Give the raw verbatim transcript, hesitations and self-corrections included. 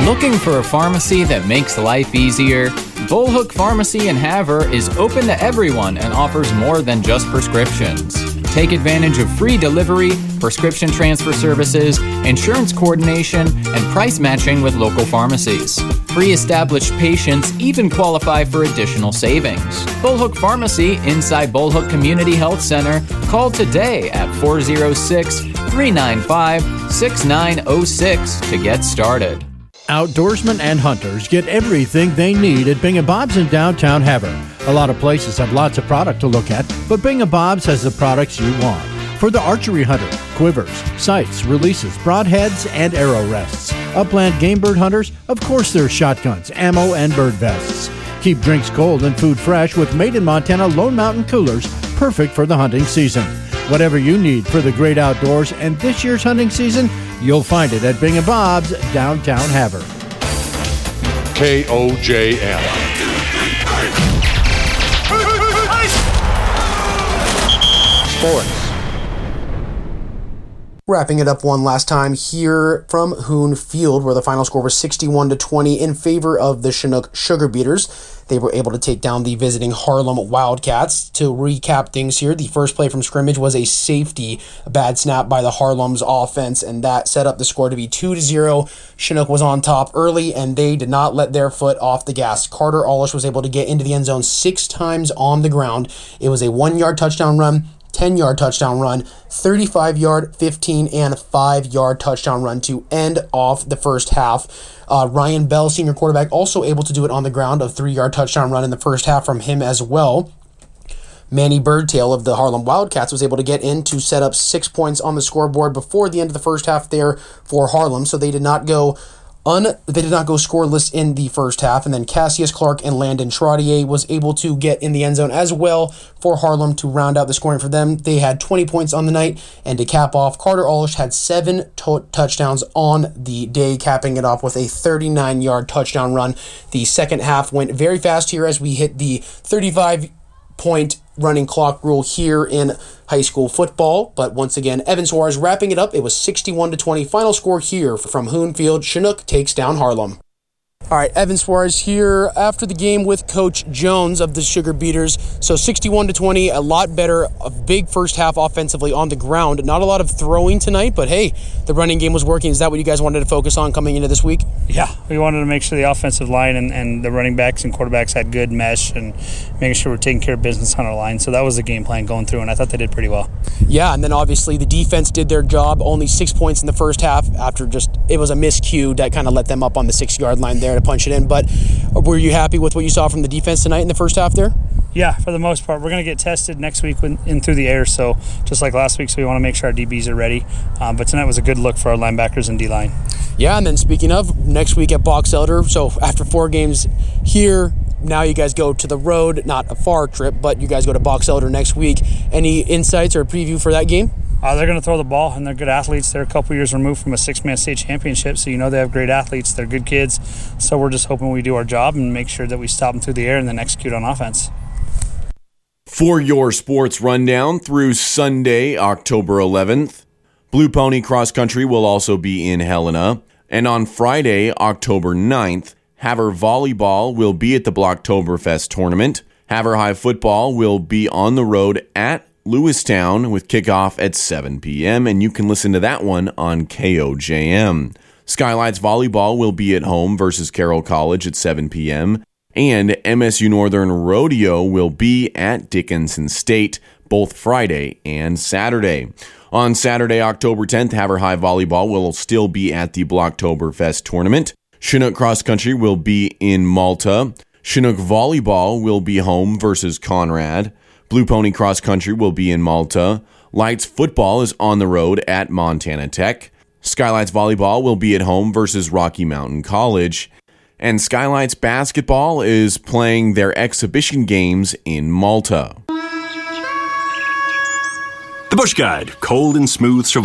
Looking for a pharmacy that makes life easier? Bullhook Pharmacy in Havre is open to everyone and offers more than just prescriptions. Take advantage of free delivery, prescription transfer services, insurance coordination, and price matching with local pharmacies. Pre-established patients even qualify for additional savings. Bullhook Pharmacy inside Bullhook Community Health Center. Call today at four oh six, three nine five, six nine oh six to get started. Outdoorsmen and hunters get everything they need at Bing and Bob's in downtown Havre. A lot of places have lots of product to look at, but Bing and Bob's has the products you want. For the archery hunter, quivers, sights, releases, broadheads, and arrow rests. Upland game bird hunters, of course there's shotguns, ammo, and bird vests. Keep drinks cold and food fresh with Made in Montana Lone Mountain coolers, perfect for the hunting season. Whatever you need for the great outdoors and this year's hunting season, you'll find it at Bing and Bob's, downtown Havre. K O J M. Sports. Wrapping it up one last time here from Hoon Field, where the final score was sixty-one to twenty in favor of the Chinook Sugar Beaters. They were able to take down the visiting Harlem Wildcats. To recap things here, the first play from scrimmage was a safety, a bad snap by the Harlem's offense, and that set up the score to be two to zero. Chinook was on top early, and they did not let their foot off the gas. Carter Olish was able to get into the end zone six times on the ground. It was a one-yard touchdown run, ten-yard touchdown run, thirty-five-yard, fifteen, and five-yard touchdown run to end off the first half. Uh, Ryan Bell, senior quarterback, also able to do it on the ground, a three-yard touchdown run in the first half from him as well. Manny Birdtail of the Harlem Wildcats was able to get in to set up six points on the scoreboard before the end of the first half there for Harlem, so they did not go Un, they did not go scoreless in the first half, and then Cassius Clark and Landon Trottier was able to get in the end zone as well for Harlem to round out the scoring for them. They had twenty points on the night, and to cap off, Carter Olish had seven to- touchdowns on the day, capping it off with a thirty-nine-yard touchdown run. The second half went very fast here as we hit the thirty-five-point running clock rule here in high school football. But once again, Evan Suarez wrapping it up. It was sixty-one to twenty. Final score here from Hoon Field. Chinook takes down Harlem. All right, Evan Suarez here after the game with Coach Jones of the Sugar Beaters. So sixty-one to twenty, a lot better, a big first half offensively on the ground. Not a lot of throwing tonight, but hey, the running game was working. Is that what you guys wanted to focus on coming into this week? Yeah, we wanted to make sure the offensive line and, and the running backs and quarterbacks had good mesh and making sure we're taking care of business on our line. So that was the game plan going through, and I thought they did pretty well. Yeah, and then obviously the defense did their job. Only six points in the first half after just, it was a miscue that kind of let them up on the six-yard line there to punch it in. But were you happy with what you saw from the defense tonight in the first half there? Yeah, for the most part. We're going to get tested next week when, in through the air, so just like last week, so we want to make sure our D Bs are ready. Um, but tonight was a good look for our linebackers and D-line. Yeah, and then speaking of, next week at Box Elder, so after four games here, now you guys go to the road, not a far trip, but you guys go to Box Elder next week. Any insights or a preview for that game? Uh, they're going to throw the ball, and they're good athletes. They're a couple years removed from a six-man state championship, so you know they have great athletes. They're good kids, so we're just hoping we do our job and make sure that we stop them through the air and then execute on offense. For your sports rundown through Sunday, October eleventh, Blue Pony Cross Country will also be in Helena, and on Friday, October ninth, Havre Volleyball will be at the Blocktoberfest tournament. Havre High Football will be on the road at Lewistown with kickoff at seven p.m., and you can listen to that one on K O J M. Skylights Volleyball will be at home versus Carroll College at seven p.m., and M S U Northern Rodeo will be at Dickinson State both Friday and Saturday. On Saturday, October tenth, Havre High Volleyball will still be at the Blocktoberfest tournament. Chinook Cross Country will be in Malta. Chinook Volleyball will be home versus Conrad. Blue Pony Cross Country will be in Malta. Lights Football is on the road at Montana Tech. Skylights Volleyball will be at home versus Rocky Mountain College. And Skylights Basketball is playing their exhibition games in Malta. The Bush Guide, cold and smooth survival.